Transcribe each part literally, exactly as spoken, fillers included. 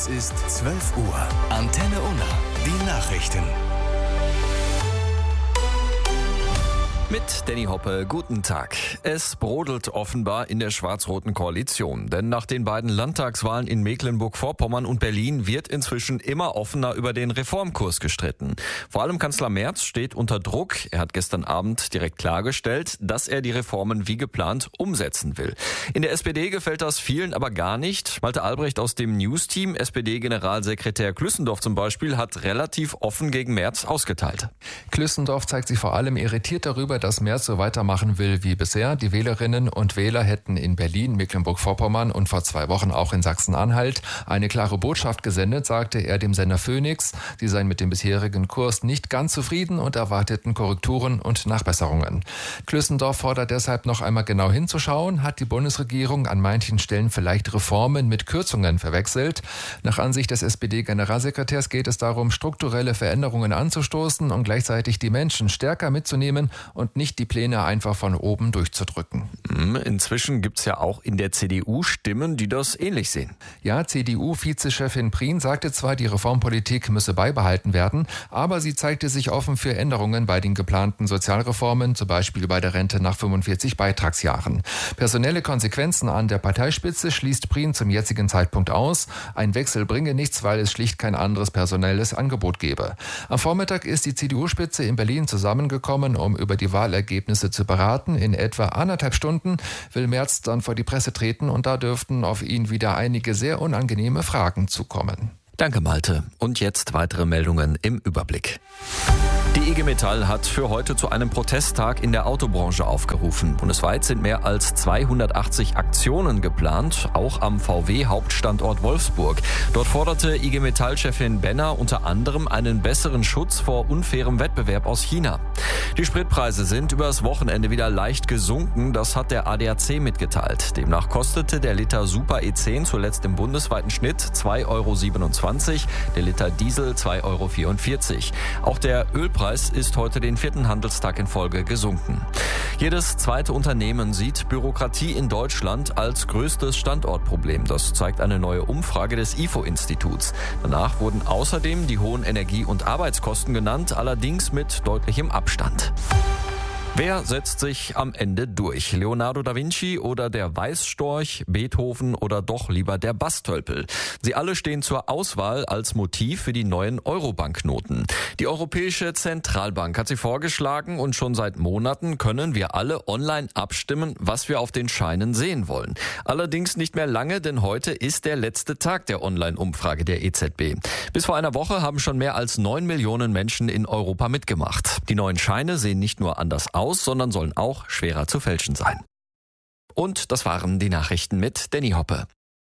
Es ist zwölf Uhr. Antenne Unna. Die Nachrichten. Mit Danny Hoppe, guten Tag. Es brodelt offenbar in der schwarz-roten Koalition. Denn nach den beiden Landtagswahlen in Mecklenburg-Vorpommern und Berlin wird inzwischen immer offener über den Reformkurs gestritten. Vor allem Kanzler Merz steht unter Druck. Er hat gestern Abend direkt klargestellt, dass er die Reformen wie geplant umsetzen will. In der S P D gefällt das vielen aber gar nicht. Malte Albrecht aus dem News-Team, S P D-Generalsekretär Klüssendorf zum Beispiel, hat relativ offen gegen Merz ausgeteilt. Klüssendorf zeigt sich vor allem irritiert darüber, dass Merz so weitermachen will wie bisher. Die Wählerinnen und Wähler hätten in Berlin, Mecklenburg-Vorpommern und vor zwei Wochen auch in Sachsen-Anhalt eine klare Botschaft gesendet, sagte er dem Sender Phoenix. Sie seien mit dem bisherigen Kurs nicht ganz zufrieden und erwarteten Korrekturen und Nachbesserungen. Klüssendorf fordert deshalb noch einmal genau hinzuschauen. Hat die Bundesregierung an manchen Stellen vielleicht Reformen mit Kürzungen verwechselt? Nach Ansicht des S P D-Generalsekretärs geht es darum, strukturelle Veränderungen anzustoßen und gleichzeitig die Menschen stärker mitzunehmen und nicht die Pläne einfach von oben durchzudrücken. Inzwischen gibt es ja auch in der C D U Stimmen, die das ähnlich sehen. Ja, C D U-Vizechefin Prien sagte zwar, die Reformpolitik müsse beibehalten werden, aber sie zeigte sich offen für Änderungen bei den geplanten Sozialreformen, zum Beispiel bei der Rente nach fünfundvierzig Beitragsjahren. Personelle Konsequenzen an der Parteispitze schließt Prien zum jetzigen Zeitpunkt aus. Ein Wechsel bringe nichts, weil es schlicht kein anderes personelles Angebot gebe. Am Vormittag ist die C D U-Spitze in Berlin zusammengekommen, um über die Wahlergebnisse zu beraten. In etwa anderthalb Stunden will Merz dann vor die Presse treten und da dürften auf ihn wieder einige sehr unangenehme Fragen zukommen. Danke, Malte. Und jetzt weitere Meldungen im Überblick. Die I G Metall hat für heute zu einem Protesttag in der Autobranche aufgerufen. Bundesweit sind mehr als zweihundertachtzig Aktionen geplant, auch am V W-Hauptstandort Wolfsburg. Dort forderte I G Metall-Chefin Benner unter anderem einen besseren Schutz vor unfairem Wettbewerb aus China. Die Spritpreise sind übers Wochenende wieder leicht gesunken, das hat der A D A C mitgeteilt. Demnach kostete der Liter Super E zehn zuletzt im bundesweiten Schnitt zwei Euro siebenundzwanzig, der Liter Diesel zwei Euro vierundvierzig. Auch der Ölpreis ist heute den vierten Handelstag in Folge gesunken. Jedes zweite Unternehmen sieht Bürokratie in Deutschland als größtes Standortproblem. Das zeigt eine neue Umfrage des I F O-Instituts. Danach wurden außerdem die hohen Energie- und Arbeitskosten genannt, allerdings mit deutlichem Abstand. Wer setzt sich am Ende durch? Leonardo da Vinci oder der Weißstorch, Beethoven oder doch lieber der Bastölpel? Sie alle stehen zur Auswahl als Motiv für die neuen Euro-Banknoten. Die Europäische Zentralbank hat sie vorgeschlagen und schon seit Monaten können wir alle online abstimmen, was wir auf den Scheinen sehen wollen. Allerdings nicht mehr lange, denn heute ist der letzte Tag der Online-Umfrage der E Z B. Bis vor einer Woche haben schon mehr als neun Millionen Menschen in Europa mitgemacht. Die neuen Scheine sehen nicht nur anders aus, sondern sollen auch schwerer zu fälschen sein. Und das waren die Nachrichten mit Danny Hoppe.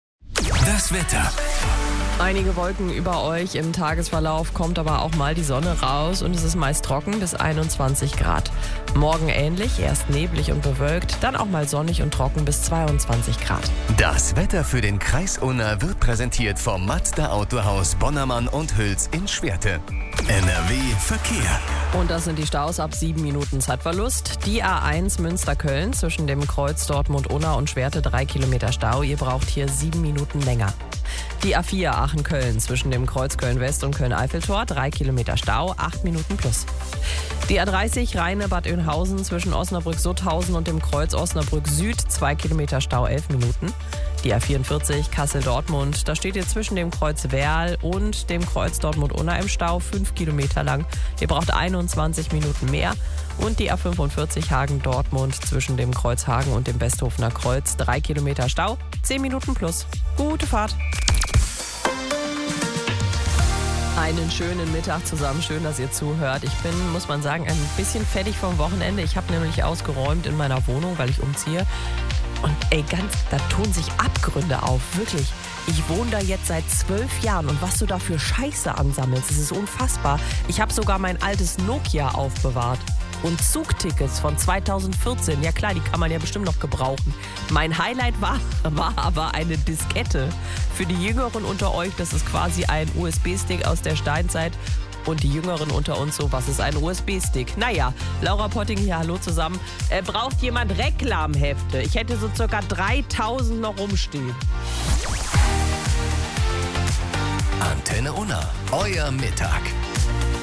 Das Wetter. Einige Wolken über euch im Tagesverlauf, kommt aber auch mal die Sonne raus und es ist meist trocken bis einundzwanzig Grad. Morgen ähnlich, erst neblig und bewölkt, dann auch mal sonnig und trocken bis zweiundzwanzig Grad. Das Wetter für den Kreis Unna wird präsentiert vom Mazda Autohaus Bonnermann und Hüls in Schwerte. N R W Verkehr. Und das sind die Staus ab sieben Minuten Zeitverlust. Die A eins Münster-Köln zwischen dem Kreuz Dortmund-Unna und Schwerte drei Kilometer Stau. Ihr braucht hier sieben Minuten länger. Die A vier Aachen-Köln zwischen dem Kreuz Köln-West und Köln-Eiffeltor, drei Kilometer Stau, acht Minuten plus. Die A dreißig Rheine-Bad Oeynhausen zwischen Osnabrück-Sutthausen und dem Kreuz Osnabrück-Süd, zwei Kilometer Stau, elf Minuten. Die A vierundvierzig Kassel-Dortmund, da steht ihr zwischen dem Kreuz Werl und dem Kreuz Dortmund-Unna im Stau, fünf Kilometer lang. Ihr braucht einundzwanzig Minuten mehr. Und die A fünfundvierzig Hagen-Dortmund zwischen dem Kreuz Hagen und dem Westhofener Kreuz, drei Kilometer Stau, zehn Minuten plus. Gute Fahrt! Einen schönen Mittag zusammen, schön, dass ihr zuhört. Ich bin, muss man sagen, ein bisschen fertig vom Wochenende. Ich habe nämlich ausgeräumt in meiner Wohnung, weil ich umziehe. Und ey, ganz, da tun sich Abgründe auf, wirklich. Ich wohne da jetzt seit zwölf Jahren und was du da für Scheiße ansammelst, das ist unfassbar. Ich habe sogar mein altes Nokia aufbewahrt. Und Zugtickets von zweitausendvierzehn, ja klar, die kann man ja bestimmt noch gebrauchen. Mein Highlight war, war aber eine Diskette. Für die Jüngeren unter euch, das ist quasi ein U S B-Stick aus der Steinzeit. Und die Jüngeren unter uns so, was ist ein U S B-Stick? Naja, Laura Potting hier, hallo zusammen. Äh, braucht jemand Reklamhefte? Ich hätte so circa dreitausend noch rumstehen. Antenne Unna. Euer Mittag.